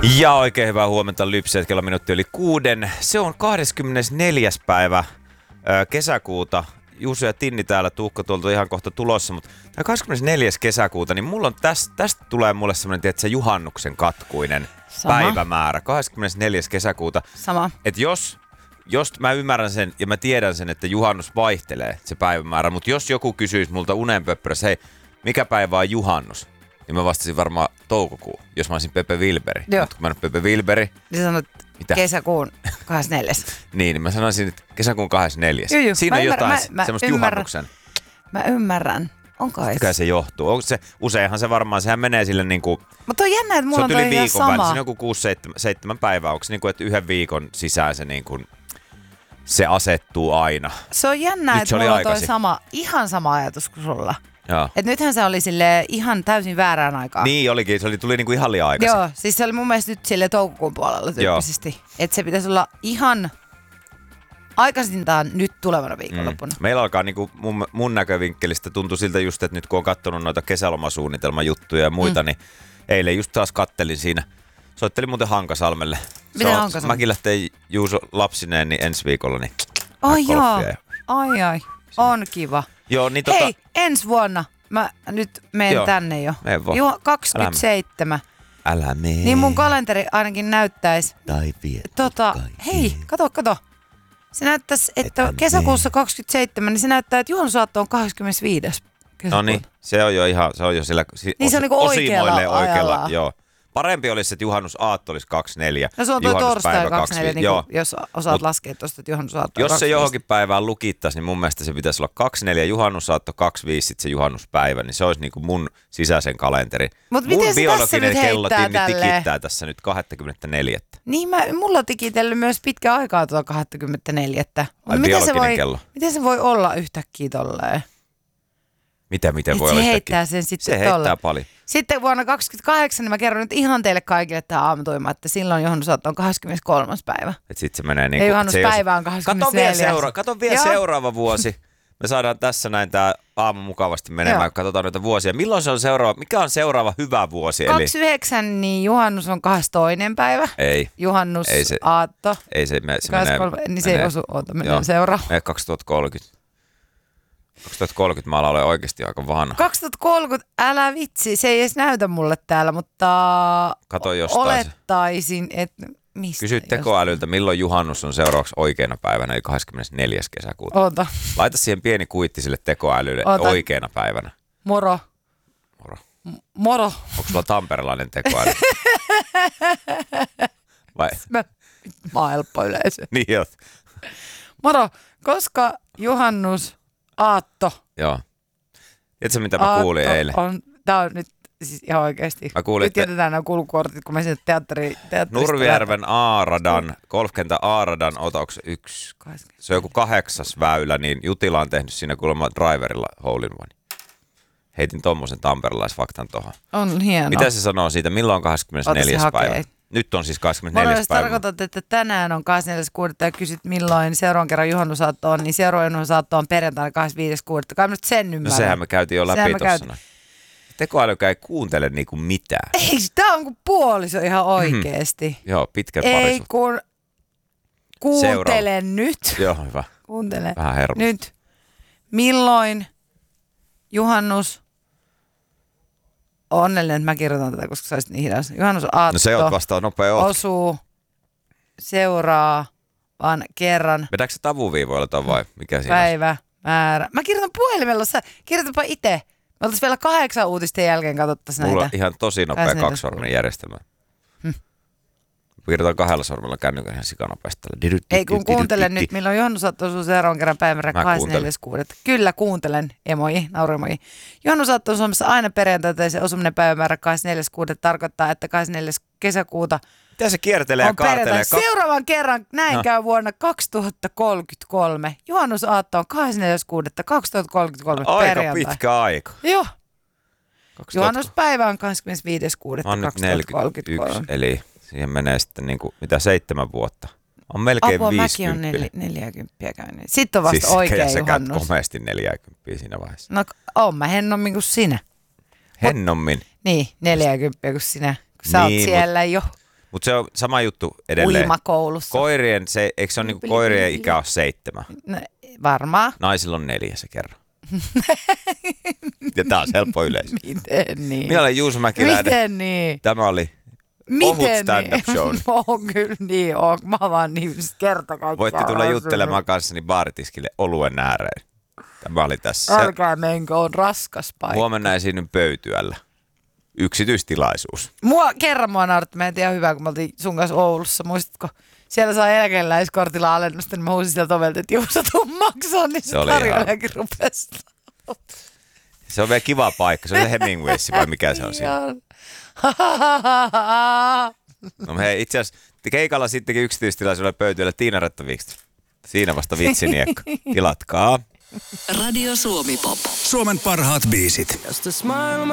Ja oikein hyvää huomenta Lypseet, kello minuutti yli 6. Se on 24. päivä kesäkuuta. Juuso ja Tinni täällä, Tuukka tuolta ihan kohta tulossa, mutta 24. kesäkuuta, niin mulla on tästä tulee mulle semmoinen, tiedätkö, juhannuksen katkuinen päivämäärä. 24. kesäkuuta. Sama. Et jos mä ymmärrän sen ja mä tiedän sen, että juhannus vaihtelee se päivämäärä, mutta jos joku kysyisi multa unenpöppörässä, hei, mikä päivä on juhannus? Niin mä vastasin varmaan toukokuu, jos mä olisin Pepe Wilberi. Joo. Mutta kun mä en ole Pepe Wilberi. Niin sanot kesäkuun 24. niin mä sanoisin, että kesäkuun 24. Joo. Siinä on jotain semmoista juhannuksen. Mä ymmärrän. Onko mikä se johtuu? Onko se, useinhan se varmaan, sehän menee sille niinku... Mutta on jännä, että mulla on toi ihan sama. Väliin, siinä on joku 6-7 päivää. Onko se niinku, että yhden viikon sisään se niinku... Se asettuu aina. Se on jännä, että mulla on toi ihan sama ajatus kuin sulla. Että nythän se oli sille ihan täysin väärään aikaan. Niin olikin, tuli niinku ihan liian aikaisin. Joo, siis se oli mun mielestä nyt sille toukokuun puolella tyyppisesti. Että se pitäisi olla ihan aikaisintaan nyt tulevana viikonloppuna. Meillä alkaa niinku mun näkövinkkelistä tuntuu siltä just, että nyt kun on katsonut noita kesälomasuunnitelmajuttuja ja muita, niin eilen just taas kattelin siinä. Soittelin muuten Hankasalmelle. Miten Hankasalmelle? Mäkin lähtee Juuso lapsineen niin ensi viikolla. Niin ai joo, ai. On kiva. Joo, niin hei, ensi vuonna. Mä nyt menen tänne jo. 27. Älä mene. Niin mun kalenteri ainakin näyttäisi. Hei, kato. Se näyttäisi, että kesäkuussa 27, niin se näyttää, että juhannusaatto on 25. kesäkuuta. No niin, se on jo siellä niin se on niinku oikealla. Joo. Parempi olisi, että juhannusaatto olisi 24. No se on tuo torstai 24, niin jos osaat laskea tuosta, että juhannusaatto on jos 25. se johonkin päivään lukittaisi, niin mun mielestä se pitäisi olla 24 juhannusaatto, 25 sitten se juhannuspäivä, niin se olisi niin kuin mun sisäisen kalenteri. Mut miten se tässä nyt heittää tälleen? Tikittää tässä nyt 24. Niin, mulla on tikitellyt myös pitkä aikaa tuota 24. Miten se voi olla yhtäkkiä tolleen? Miten voi olla se heittää sen sitten se heittää paljon. Sitten vuonna 2028 niin mä kerron nyt ihan teille kaikille tähän aamutoimaan, että silloin juhannusaatto on 23. päivä. Että sitten se menee niin kuin... Ja juhannuspäivä on 24. Kato vielä seuraava vuosi. Me saadaan tässä näin tää aamu mukavasti menemään, katsotaan noita vuosia. Milloin se on mikä on seuraava hyvä vuosi? 29, niin juhannus on 22. päivä. Ei. Juhannusaatto. Ei se menee. Niin se ei osu, mennään seuraava. 2030. 2030 mä olen oikeasti aika vanha. 2030, älä vitsi, se ei edes näytä mulle täällä, mutta kato jostain olettaisin, että mistä. Kysy tekoälyltä, milloin juhannus on seuraavaksi oikeana päivänä, eli 24. kesäkuuta. Oota. Laita siihen pieni kuitti sille tekoälylle oikeana päivänä. Moro. Onko sulla tamperelainen tekoäly? Vai? Mä oon helppo yleisö. Niin jo. Moro, koska juhannus... Aatto. Joo. Tiedätkö mitä mä kuulin eilen? Tää on nyt siis ihan oikeesti. Nyt jätetään nämä kulkukortit, kun mä sinne teatterista. Nurmijärven A-radan, golfkentän A-radan, se on joku 8. väylä, niin Jutila on tehnyt siinä kuulemma driverilla hole in one. Heitin tommosen tamperelaisfaktan tohon. On hieno. Mitä se sanoo siitä? Milloin on 24. päivä? Nyt on siis 24. päivä. Tarkoitat, että tänään on 24.6. ja kysyt milloin seuraavan kerran juhannusaatto on, niin seuraavan juhannusaatto on perjantaina 25.6. Kai mä nyt sen ymmärrän. No sehän me käytiin jo läpi tuossa. Tekoälykään ei kuuntele niinku mitään. Ei, tää on kuin puoliso ihan oikeesti. Joo, pitkä parisuhde. Ei kun kuuntele nyt. Joo, hyvä. Kuuntele. Vähän hermosta. Nyt. Milloin juhannus... Onnellinen, että mä kirjoitan tätä, koska sä olisit niin hidas. Juhannusaatto. No se oot vasta nopea osuu seuraavan kerran. Vedääkö se tavuviivoilla ton vai mikä siinä päivä, määrä. Mä kirjoitan puhelimella, sä kirjoitanpa itse. Me oltais vielä 8 uutisten jälkeen katsottaisi näitä. Mulla on ihan tosi nopea 2-sormen järjestelmä. Kirjoitan 2 sormella kännykän ihan sikanopeasti. Ei kun kuuntelen nyt, milloin juhannusaatto osuu seuraavan kerran päivämäärä 24.6. Kyllä kuuntelen, emoji, nauremoji. Juhannusaatto on Suomessa aina perjantaita ja se osuminen päivämäärä 24.6. tarkoittaa, että 24. kesäkuuta mitä se kiertelee ja kaartelee? Seuraavan kerran näin käy vuonna 2033. Juhannusaatto on 24.6.2033 perjantai. Aika pitkä aika. Joo. Juhannuspäivä on 25.6.2033. Eli siihen menee sitten niinku, mitä 7 vuotta. On melkein 50. Mäkin on 40 käynyt. Sitten on vasta oikea juhannus. Siis sä käyt komeasti 40 siinä vaiheessa. No oon mä hennommin kuin sinä. Hennommin? Niin, 40 kuin sinä. Kun sä oot siellä jo. Mutta se on sama juttu edelleen. Uimakoulussa. Koirien, eikö se ole niinku koirien ikä on 7? No, varmaan. Naisilla on 4 se kerran. Ja taas helppo yleisö. Miten niin? Minä olen Juuso Mäkiläinen. Miten niin? Tämä oli ohut stand-up show. On kyllä niin, on. Mä vaan niin kerta kaikkiaan. Voitte tulla juttelemaan kanssani baaritiskille oluen ääreen. Tämä oli tässä. Älkää menkö, on raskas paikka. Huomenna esiinnyn Pöytyällä. Yksityistilaisuus. Kerran mua nauratti, mä en tiedä hyvää, kun me oltiin sun kanssa Oulussa, muistatko? Siellä saa eläkeläiskortilla alennusta, niin mä huusin sieltä ovelta, että Juuso tuu maksaa, niin se tarjoilijakin rupesi. Se on vielä kiva paikka, se on se Hemingwaysi vai mikä se on siinä? No hei, itse asiassa keikalla sittenkin yksityistilaisuudella Pöytyällä Tiina Rättäviikstä. Siinä vasta vitsiniekko. Tilatkaa. Radio Suomi Pop. Suomen parhaat biisit.